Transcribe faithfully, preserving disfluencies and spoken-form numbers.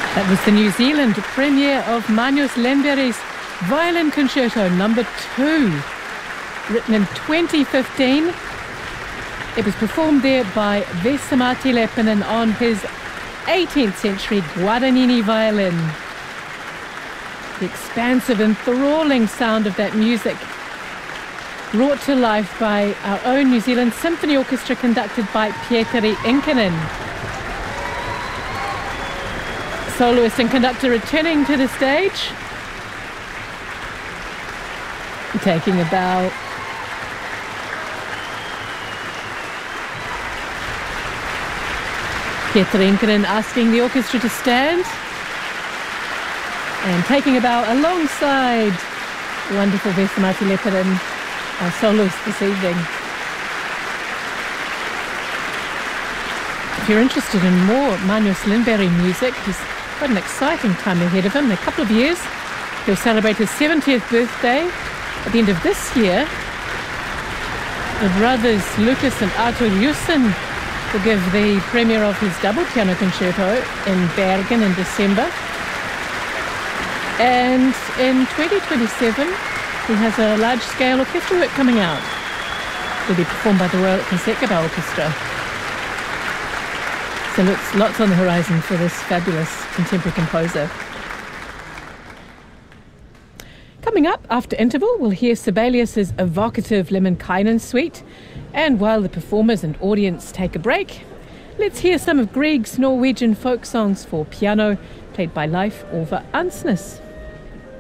That was the New Zealand premiere of Magnus Lemberg's Violin Concerto number two, written in twenty fifteen. It was performed there by Vesa-Matti Leppänen on his eighteenth century Guadagnini violin. The expansive, enthralling sound of that music, brought to life by our own New Zealand Symphony Orchestra, conducted by Pietari Inkinen. Soloist and conductor returning to the stage, taking a bow. Pietari Inkinen asking the orchestra to stand and taking a bow alongside the wonderful Vesa-Matti Leppänen, our soloist this evening. If you're interested in more Magnus Lemberg music, he's got an exciting time ahead of him. In a couple of years, he'll celebrate his seventieth birthday. At the end of this year, the brothers Lucas and Arthur Jussen will give the premiere of his double piano concerto in Bergen in December. And in twenty twenty-seven, he has a large-scale orchestral work coming out. It will be performed by the Royal Koncertgebouw Orchestra. So looks lots on the horizon for this fabulous contemporary composer. Coming up after interval, we'll hear Sibelius's evocative Lemminkainen suite. And while the performers and audience take a break, let's hear some of Grieg's Norwegian folk songs for piano, played by Leif Ove Ansnes.